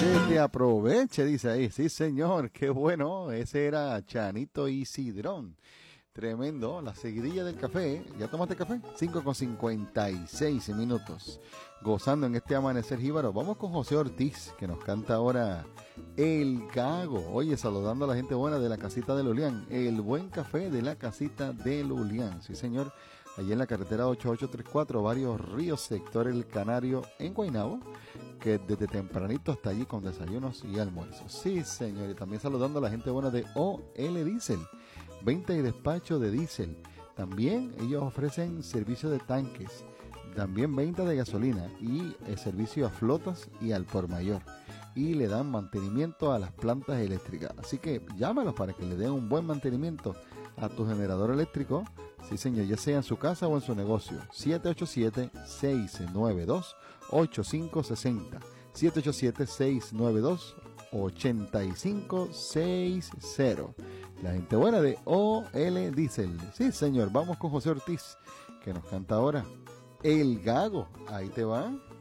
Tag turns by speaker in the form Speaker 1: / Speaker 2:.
Speaker 1: Que te aproveche, dice ahí. Sí, señor, qué bueno. Ese era Chanito Isidrón. Tremendo, la seguidilla del café. ¿Ya tomaste café? 5:56 gozando en este amanecer jíbaro. Vamos con José Ortiz, que nos canta ahora El Gago. Oye, saludando a la gente buena de la casita de Lulián. El buen café de la casita de Lulián. Sí, señor. Allí en la carretera 8834, Varios Ríos, sector El Canario, en Guaynabo, que desde tempranito hasta allí con desayunos y almuerzos. Sí, señor. Y también saludando a la gente buena de OL Diesel, venta y despacho de diésel. También ellos ofrecen servicio de tanques, también venta de gasolina y servicio a flotas y al por mayor. Y le dan mantenimiento a las plantas eléctricas. Así que llámalos para que le den un buen mantenimiento a tu generador eléctrico. Sí, señor, ya sea en su casa o en su negocio. 787-692-8560. 787-692-8560. La gente buena de OL Diesel. Sí, señor, vamos con José Ortiz, que nos canta ahora El Gago. Ahí te va.